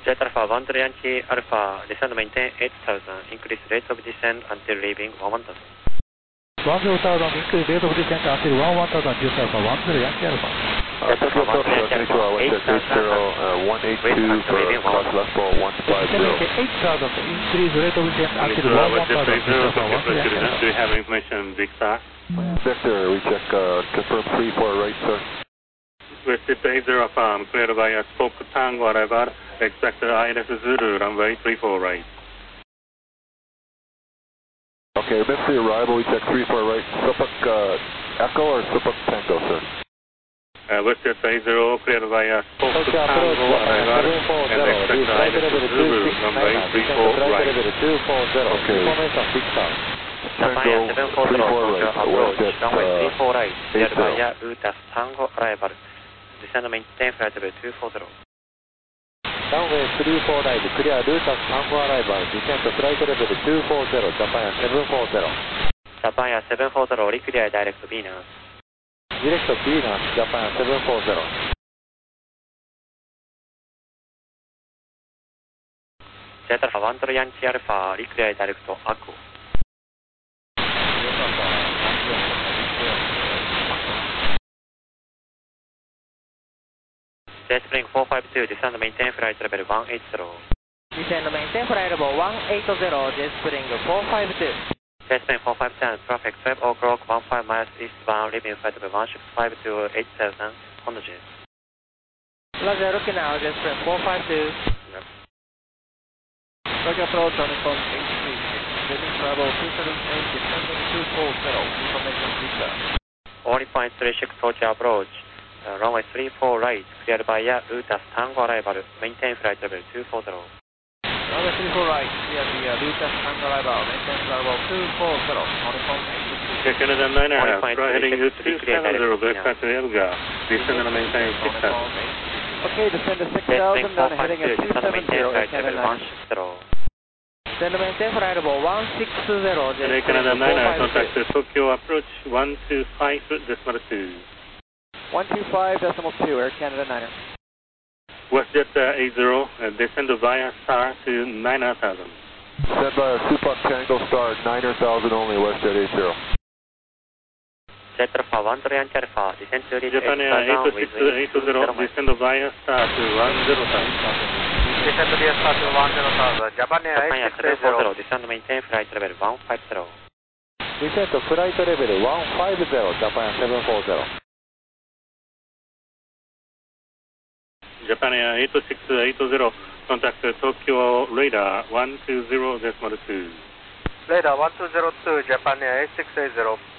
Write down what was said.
Jet Alpha 1 to Yankee Alpha, descend maintain 8000, increase rate of descent until leaving 1000. 10,000, increase rate of descent until 11,000, Jet Alpha 1 to Yankee Alpha. Tokyo Alpha 1 to Yankee Alpha, 8000, 182 for cross left ball 150. 8,000, increase rate of descent until 11,000, Jet Alpha 1 to Yankee Alpha. Do you have information, Victor? Victor, we check confirm 34 right, sir. Receipt 80 affirm, cleared by a spoke Tango arrival, expect ILS Zulu, runway 34 right. Okay, missed the arrival, we check 34 right, Supak Echo or Supak Tango, sir? Receipt 80, cleared by a spoke Tango arrival, and expect ILS Zulu, runway 34 right. Okay. Japan 740, Tokyo approach, runway 34 right, cleared by 80. UTAS Tango arrival, descend maintain flight level 240. Runway 34 right, clear Lutas Tango arrival, descent flight level 240, Japan 740. Japan 740, clear direct Venus. Direct Venus, Japan 740. Jet Alpha 1 to Yankee Alpha, clear direct Aku. Jet Spring 452, descend maintain flight level 180. Descend maintain flight level 180, Jet Spring 452. Jet Spring 452, traffic 12 o'clock, 15 miles eastbound, leaving flight level 165 to 8000, Honda Jet. Roger, looking now, Jet Spring 452. Yep. Tokyo approach on from 836, heading travel 278, descending 240, information Victor. Only point 36 Tokyo approach, runway 34 right, cleared by UTAS Tango arrival, maintain flight level 240. Runway 34 right, clear the Lutas Tango arrival, maintain level 240, only from 836. Canada 9 heading 270, back to Elga, descend and maintain 6000. Okay, descend to 6,000, then heading at 270, Canada 9. Descend to maintain flight level 160, Canada 9, contact Tokyo approach 125.2. 125.2, Air Canada 9er. WestJet 80, descend via star to 9,000. Send by a Supak Tango Star 9,000 only, WestJet 80. Jet Alpha 1 to Yankee Alpha, descend to reach Japan 8000 with 8680, descend via star to 10,000. Descend via star to 10,000, Japan 740, descend maintain flight level 150. Descend to flight level 150, Japan 740. Japan 86880, contact Tokyo radar 120.2. Radar 1202, Japan 8680.